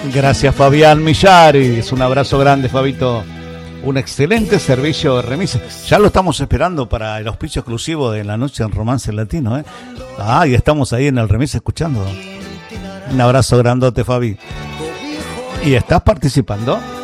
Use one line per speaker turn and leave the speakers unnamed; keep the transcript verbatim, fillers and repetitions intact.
Gracias, Fabián Millares. Un abrazo grande, Fabito. Un excelente servicio de remisas. Ya lo estamos esperando para el auspicio exclusivo de la noche en Romance Latino, ¿eh? Ah, y estamos ahí en el remis escuchando. Un abrazo grandote, Fabi. ¿Y estás participando?